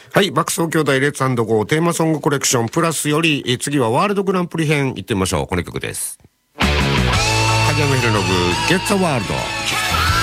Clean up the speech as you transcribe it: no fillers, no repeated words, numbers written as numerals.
はい、爆走兄弟レッツ&ゴーテーマソングコレクションプラスより、次はワールドグランプリ編いってみましょう。この曲です。梶山弘信、ゲッツアワールド。